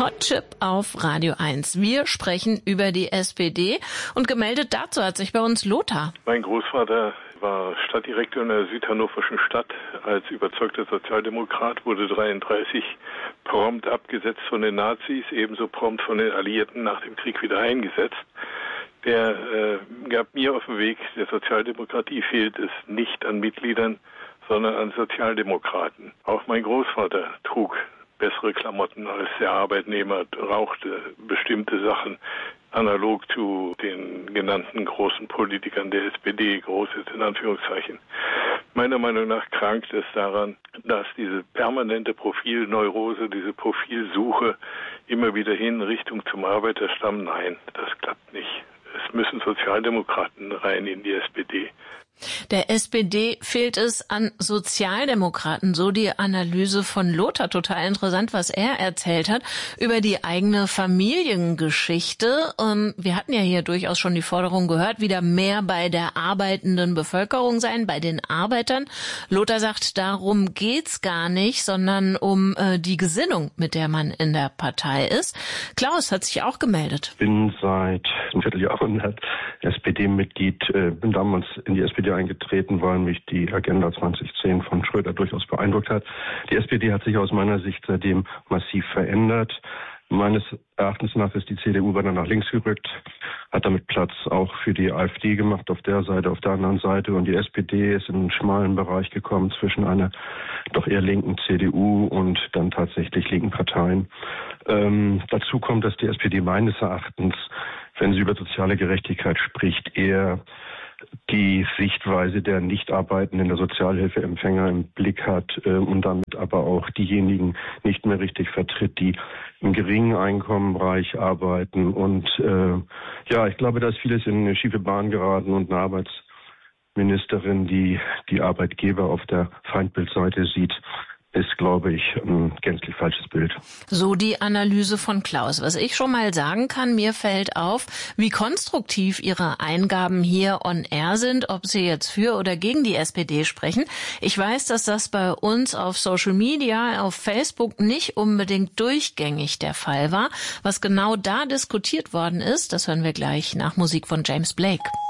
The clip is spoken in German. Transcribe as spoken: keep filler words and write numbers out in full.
Hot Chip auf Radio eins. Wir sprechen über die S P D und gemeldet dazu hat sich bei uns Lothar. Mein Großvater war Stadtdirektor in der südhannoverschen Stadt. Als überzeugter Sozialdemokrat wurde dreiunddreißig prompt abgesetzt von den Nazis, ebenso prompt von den Alliierten nach dem Krieg wieder eingesetzt. Der äh, gab mir auf dem Weg der Sozialdemokratie fehlt es nicht an Mitgliedern, sondern an Sozialdemokraten. Auch mein Großvater trug bessere Klamotten als der Arbeitnehmer, rauchte bestimmte Sachen, analog zu den genannten großen Politikern der S P D, groß ist in Anführungszeichen. Meiner Meinung nach krankt es daran, dass diese permanente Profilneurose, diese Profilsuche immer wieder hin Richtung zum Arbeiterstamm, nein, das klappt nicht. Es müssen Sozialdemokraten rein in die S P D. Der S P D fehlt es an Sozialdemokraten, so die Analyse von Lothar. Total interessant, was er erzählt hat über die eigene Familiengeschichte. Wir hatten ja hier durchaus schon die Forderung gehört, wieder mehr bei der arbeitenden Bevölkerung sein, bei den Arbeitern. Lothar sagt, darum geht's gar nicht, sondern um die Gesinnung, mit der man in der Partei ist. Klaus hat sich auch gemeldet. Ich bin seit einem Vierteljahrhundert S P D-Mitglied, bin damals in die S P D eingetreten, weil mich die Agenda zwanzig zehn von Schröder durchaus beeindruckt hat. Die S P D hat sich aus meiner Sicht seitdem massiv verändert. Meines Erachtens nach ist die C D U weiter nach links gerückt, hat damit Platz auch für die AfD gemacht auf der Seite, auf der anderen Seite. Und die S P D ist in einen schmalen Bereich gekommen zwischen einer doch eher linken C D U und dann tatsächlich linken Parteien. Ähm, dazu kommt, dass die S P D meines Erachtens, wenn sie über soziale Gerechtigkeit spricht, eher die Sichtweise der nicht arbeitenden, der Sozialhilfeempfänger im Blick hat äh, und damit aber auch diejenigen nicht mehr richtig vertritt, die im geringen Einkommenbereich arbeiten. Und äh, ja, ich glaube, da ist vieles in eine schiefe Bahn geraten und eine Arbeitsministerin, die die Arbeitgeber auf der Feindbildseite sieht, ist, glaube ich, ein gänzlich falsches Bild. So die Analyse von Klaus. Was ich schon mal sagen kann, mir fällt auf, wie konstruktiv Ihre Eingaben hier on air sind, ob Sie jetzt für oder gegen die S P D sprechen. Ich weiß, dass das bei uns auf Social Media, auf Facebook nicht unbedingt durchgängig der Fall war. Was genau da diskutiert worden ist, das hören wir gleich nach Musik von James Blake.